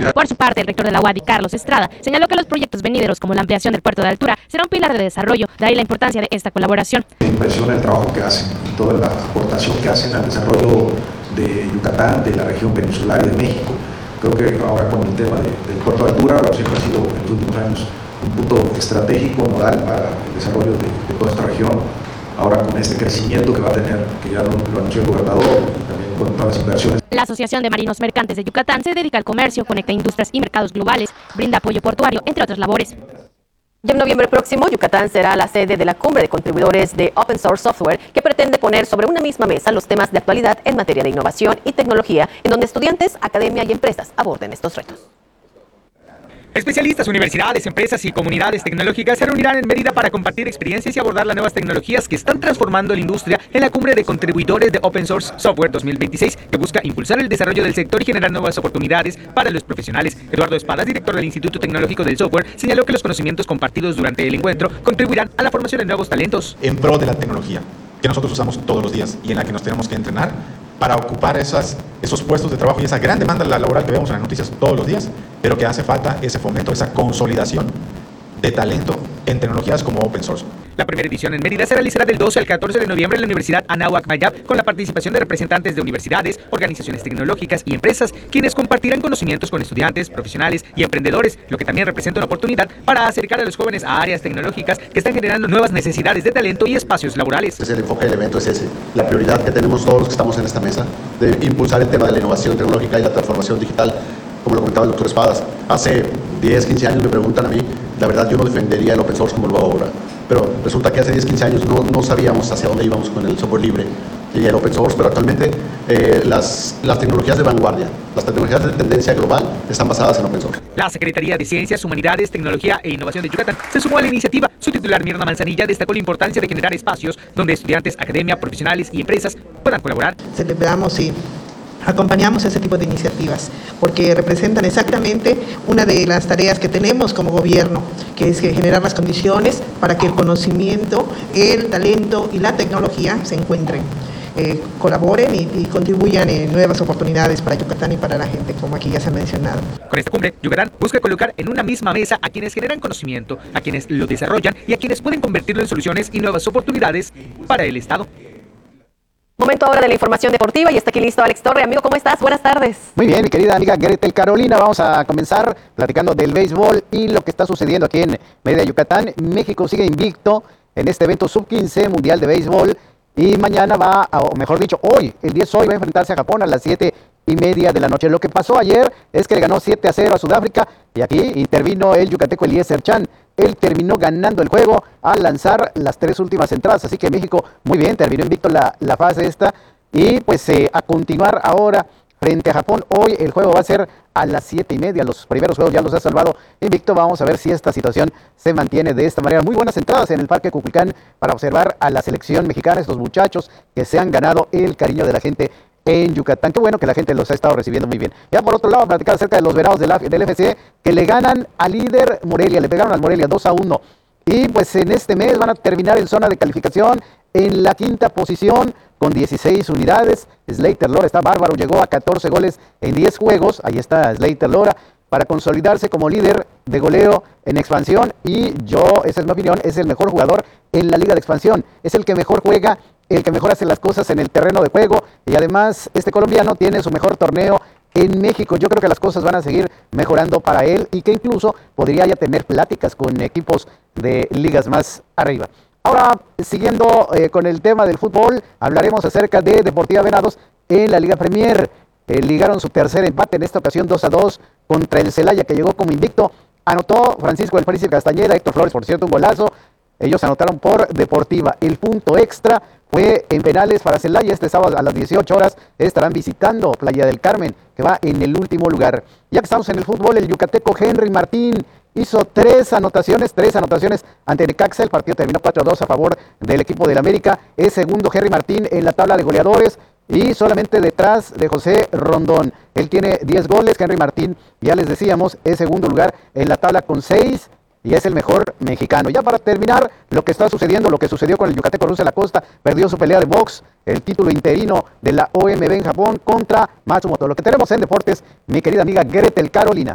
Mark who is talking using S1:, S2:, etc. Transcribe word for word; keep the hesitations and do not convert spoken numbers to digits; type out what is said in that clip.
S1: Por su parte, el rector de la U A D I, Carlos Estrada, señaló que los proyectos venideros como la ampliación del puerto de altura será un pilar de desarrollo, de ahí la importancia de esta colaboración.
S2: Me impresiona el trabajo que hacen y toda la aportación que hacen al desarrollo de Yucatán, de la región peninsular y de México. Creo que ahora con el tema de, del puerto de altura, siempre ha sido en los últimos años un punto estratégico, nodal para el desarrollo de, de toda esta región. Ahora con este crecimiento que va a tener, que ya lo, lo anunció el gobernador, y también con todas las inversiones.
S1: La Asociación de Marinos Mercantes de Yucatán se dedica al comercio, conecta industrias y mercados globales, brinda apoyo portuario, entre otras labores.
S3: Y en noviembre próximo, Yucatán será la sede de la Cumbre de Contribuidores de Open Source Software, que pretende poner sobre una misma mesa los temas de actualidad en materia de innovación y tecnología, en donde estudiantes, academia y empresas aborden estos retos.
S4: Especialistas, universidades, empresas y comunidades tecnológicas se reunirán en Mérida para compartir experiencias y abordar las nuevas tecnologías que están transformando la industria en la Cumbre de Contribuidores de Open Source Software dos mil veintiséis, que busca impulsar el desarrollo del sector y generar nuevas oportunidades para los profesionales. Eduardo Espadas, director del Instituto Tecnológico del Software, señaló que los conocimientos compartidos durante el encuentro contribuirán a la formación de nuevos talentos.
S5: En pro de la tecnología, que nosotros usamos todos los días y en la que nos tenemos que entrenar para ocupar esas, esos puestos de trabajo y esa gran demanda laboral que vemos en las noticias todos los días, pero que hace falta ese fomento, esa consolidación de talento en tecnologías como open source.
S4: La primera edición en Mérida se realizará del doce al catorce de noviembre en la Universidad Anáhuac Mayab, con la participación de representantes de universidades, organizaciones tecnológicas y empresas, quienes compartirán conocimientos con estudiantes, profesionales y emprendedores, lo que también representa una oportunidad para acercar a los jóvenes a áreas tecnológicas que están generando nuevas necesidades de talento y espacios laborales.
S6: El enfoque del evento es ese, la prioridad que tenemos todos los que estamos en esta mesa, de impulsar el tema de la innovación tecnológica y la transformación digital, como lo comentaba el doctor Espadas. Hace diez, quince años me preguntan a mí, la verdad yo no defendería el open source como lo hago ahora, pero resulta que hace diez, quince años no, no sabíamos hacia dónde íbamos con el software libre y el open source, pero actualmente eh, las, las tecnologías de vanguardia, las tecnologías de tendencia global están basadas en open source.
S4: La Secretaría de Ciencias, Humanidades, Tecnología e Innovación de Yucatán se sumó a la iniciativa. Su titular, Mirna Manzanilla, destacó la importancia de generar espacios donde estudiantes, academia, profesionales y empresas puedan colaborar.
S7: Celebramos y acompañamos ese tipo de iniciativas porque representan exactamente una de las tareas que tenemos como gobierno, que es generar las condiciones para que el conocimiento, el talento y la tecnología se encuentren, eh, colaboren y, y contribuyan en nuevas oportunidades para Yucatán y para la gente, como aquí ya se ha mencionado.
S4: Con esta cumbre, Yucatán busca colocar en una misma mesa a quienes generan conocimiento, a quienes lo desarrollan y a quienes pueden convertirlo en soluciones y nuevas oportunidades para el Estado.
S3: Momento ahora de la información deportiva y está aquí listo Alex Torre. Amigo, ¿cómo estás? Buenas tardes.
S8: Muy bien, mi querida amiga Gretel Carolina, vamos a comenzar platicando del béisbol y lo que está sucediendo aquí en Mérida, Yucatán. México sigue invicto en este evento sub quince mundial de béisbol y mañana va, o mejor dicho, hoy, el diez hoy va a enfrentarse a Japón a las siete y media de la noche. Lo que pasó ayer es que le ganó siete a cero a Sudáfrica y aquí intervino el yucateco Eliezer Chan. Él terminó ganando el juego al lanzar las tres últimas entradas, así que México muy bien, terminó invicto la, la fase esta y pues eh, a continuar ahora frente a Japón. Hoy el juego va a ser a las siete y media, los primeros juegos ya los ha salvado invicto. Vamos a ver si esta situación se mantiene de esta manera. Muy buenas entradas en el Parque Cuculcán para observar a la selección mexicana, estos muchachos que se han ganado el cariño de la gente en Yucatán. Qué bueno que la gente los ha estado recibiendo muy bien. Ya por otro lado, platicar acerca de los Venados del, del F C, que le ganan al líder Morelia, le pegaron al Morelia dos a uno. Y pues en este mes van a terminar en zona de calificación en la quinta posición con dieciséis unidades. Slater Lora está bárbaro, llegó a catorce goles en diez juegos. Ahí está Slater Lora para consolidarse como líder de goleo en expansión. Y yo, esa es mi opinión, es el mejor jugador en la liga de expansión. Es el que mejor juega, el que mejor hace las cosas en el terreno de juego y además este colombiano tiene su mejor torneo en México. Yo creo que las cosas van a seguir mejorando para él y que incluso podría ya tener pláticas con equipos de ligas más arriba. Ahora, siguiendo eh, con el tema del fútbol, hablaremos acerca de Deportiva Venados en la Liga Premier. Eh, ligaron su tercer empate, en esta ocasión dos a dos contra el Celaya, que llegó como invicto. Anotó Francisco del Príncipe Castañeda, Héctor Flores, por cierto, un golazo. Ellos anotaron por Deportiva. El punto extra fue en penales para Celaya. Este sábado a las dieciocho horas estarán visitando Playa del Carmen, que va en el último lugar. Ya que estamos en el fútbol, el yucateco Henry Martín hizo tres anotaciones, tres anotaciones ante Necaxa. El partido terminó cuatro a dos a favor del equipo del América. Es segundo Henry Martín en la tabla de goleadores y solamente detrás de José Rondón. Él tiene diez goles. Henry Martín, ya les decíamos, es segundo lugar en la tabla con seis. Y es el mejor mexicano. Ya para terminar, lo que está sucediendo, lo que sucedió con el yucateco Russell Acosta, perdió su pelea de box, el título interino de la O M B en Japón contra Matsumoto. Lo que tenemos en deportes, mi querida amiga Gretel Carolina.